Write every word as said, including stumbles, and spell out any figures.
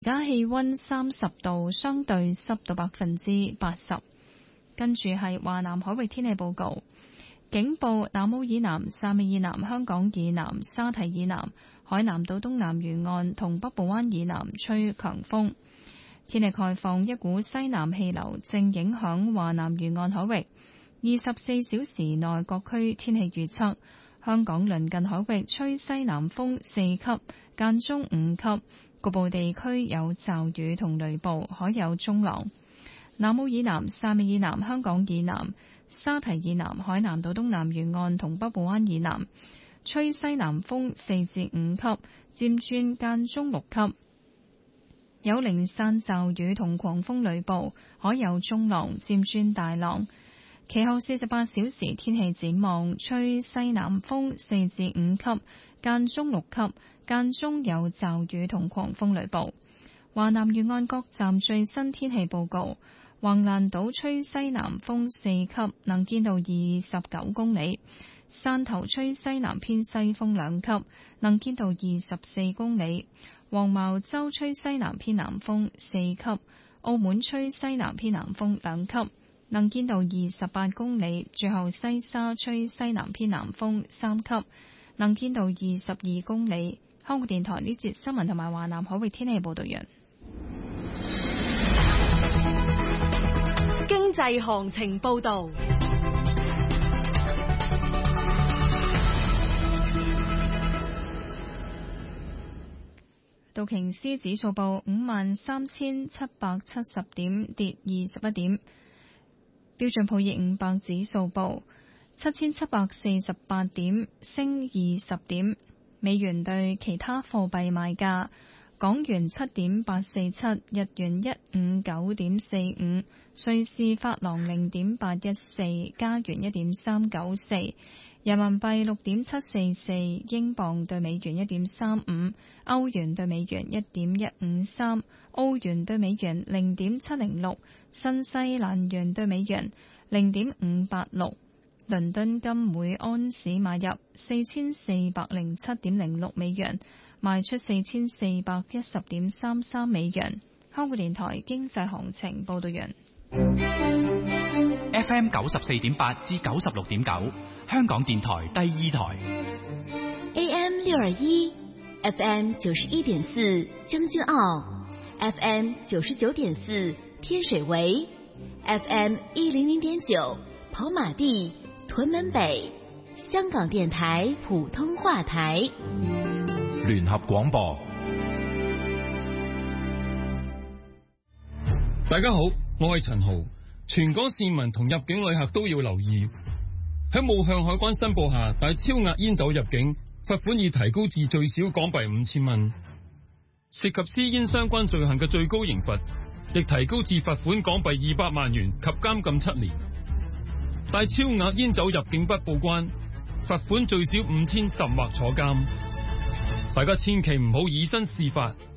而家氣溫三十度，相對濕度百分之八十。跟住係華南海域天氣報告，警報：南澳以南、汕尾以南、香港以南、沙堤以南、海南島東南沿岸同北部灣以南吹強風。天氣概況：一股西南氣流正影響華南沿岸海域。二十四小時內各區天氣預測：香港鄰近海域吹西南風四級，間中五級。局部地區有驟雨同雷暴，海有中浪。南澳以南、汕尾以南、香港以南、沙堤以南、海南島東南沿岸同北部灣以南，吹西南風四至五級，漸轉間中六級。有零散驟雨同狂風雷暴，海有中浪，漸轉大浪。其後四十八小時天氣展望，吹西南風四至五級，間中六級，間中有驟雨同狂風雷暴。華南沿岸各站最新天氣報告：橫瀾島吹西南風四級，能見度二十九公里；汕頭吹西南偏西風兩級，能見度二十四公里；黃茅洲吹西南偏南風四級；澳門吹西南偏南風兩級，能見度二十八公里。最後西沙吹西南偏南風三級，能見度二十二公里。香港電台呢節新聞同埋華南海域天氣報道完。 經濟行情報道。 道瓊斯指數報五萬三千七百七十點，跌二十一點。標準普爾五百指數報七千七百四十八點，升二十點。美元對其他貨幣賣價：港元七點八四七，日元一五九點四五，瑞士法郎零點八一四，加元一點三九四，人民幣六點七四四，英鎊對美元一點三五，歐元對美元一點一五三，澳元對美元零點七零六，新西蘭元對美元零點五八六。倫敦金每安士買入四千四百零七點零六美元，賣出四千四百一十點三三美元。香港電台經濟行情報道完。 F M 九十四點八至九十六點九，香港電台第二台。 A M 六二一，F M 九十一點四將軍澳 ，F M 九十九點四天水圍 ，F M 一零零點九跑馬地。屯門北，香港電台普通話台， 聯合廣播。 大家好，我係陳豪。全港市民同入境旅客都要留意，喺冇向海關申報下帶超額煙酒入境，罰款已提高至最少港幣五千蚊。涉及私煙相關罪行嘅最高刑罰，亦提高至罰款港幣二百萬元及監禁七年。帶超額煙酒入境不報關，罰款最少五千，甚或坐監。大家千祈唔好以身試法。